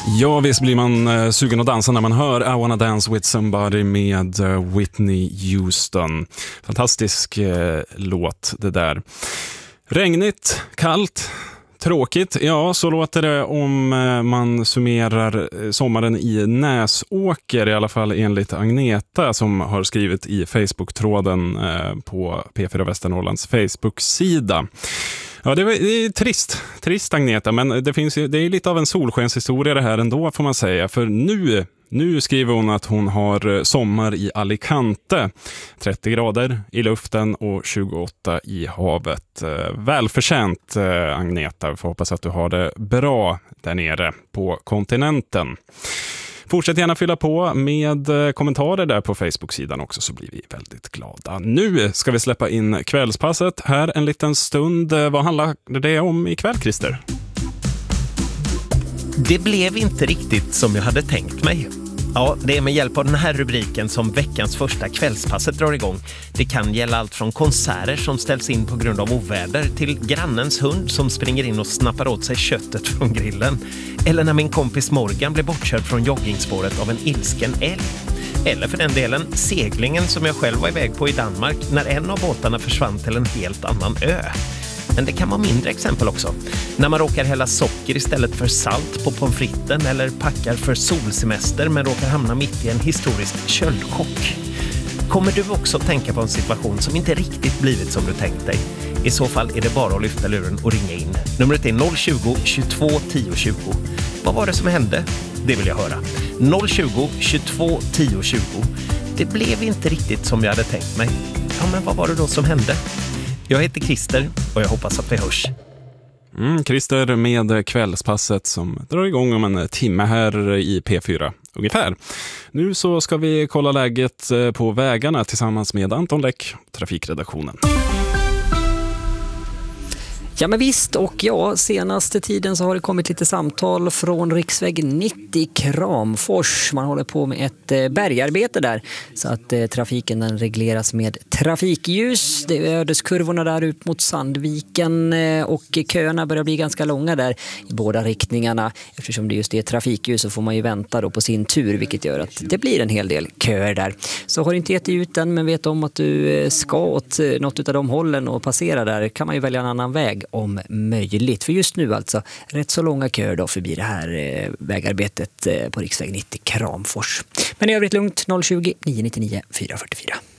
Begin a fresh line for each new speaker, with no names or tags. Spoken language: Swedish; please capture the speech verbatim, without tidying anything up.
Ja, visst blir man eh, sugen att dansa när man hör I wanna dance with somebody med eh, Whitney Houston. Fantastisk eh, låt det där. Regnigt, kallt, tråkigt. Ja, så låter det om eh, man summerar eh, sommaren i Näsåker, i alla fall enligt Agneta som har skrivit i Facebook-tråden eh, på P fyra Västernorrlands Facebook-sida. Ja, det är, det är trist. Trist, Agneta, men det, finns, det är lite av en solskenshistoria det här ändå, får man säga. För nu, nu skriver hon att hon har sommar i Alicante. trettio grader i luften och tjugoåtta i havet. Välförtjänt, Agneta. Vi får hoppas att du har det bra där nere på kontinenten. Fortsätt gärna fylla på med kommentarer där på Facebook-sidan också, så blir vi väldigt glada. Nu ska vi släppa in kvällspasset här en liten stund. Vad handlar det om ikväll, Christer?
Det blev inte riktigt som jag hade tänkt mig. Ja, det är med hjälp av den här rubriken som veckans första kvällspasset drar igång. Det kan gälla allt från konserter som ställs in på grund av oväder till grannens hund som springer in och snappar åt sig köttet från grillen. Eller när min kompis Morgan blev bortkörd från joggingspåret av en ilsken älg. Eller för den delen seglingen som jag själv var iväg på i Danmark när en av båtarna försvann till en helt annan ö. Men det kan vara mindre exempel också. När man råkar hälla socker istället för salt på pommes fritesen eller packar för solsemester men råkar hamna mitt i en historisk köldchock. Kommer du också tänka på en situation som inte riktigt blivit som du tänkt dig? I så fall är det bara att lyfta luren och ringa in. Numret är noll tjugo, tjugotvå, tio tjugo. Vad var det som hände? Det vill jag höra. noll tjugo, tjugotvå, tio tjugo. Det blev inte riktigt som jag hade tänkt mig. Ja, men vad var det då som hände? Jag heter Christer och jag hoppas att vi hörs.
Mm, Christer med kvällspasset som drar igång om en timme här i P fyra ungefär. Nu så ska vi kolla läget på vägarna tillsammans med Anton Läck, trafikredaktionen.
Ja, men visst, och ja, senaste tiden så har det kommit lite samtal från riksväg nittio i Kramfors. Man håller på med ett eh, bergarbete där så att eh, trafiken den regleras med trafikljus. Det är ödeskurvorna där ut mot Sandviken eh, och köerna börjar bli ganska långa där i båda riktningarna. Eftersom det just är trafikljus så får man ju vänta då på sin tur, vilket gör att det blir en hel del köer där. Så har du inte gett ut den men vet om att du ska åt något av de hållen och passera där, kan man ju välja en annan väg om möjligt. För just nu alltså rätt så långa köer då förbi det här eh, vägarbetet eh, på riksväg nittio Kramfors. Men i övrigt lugnt, noll tjugo, nio nio nio, fyra fyra fyra.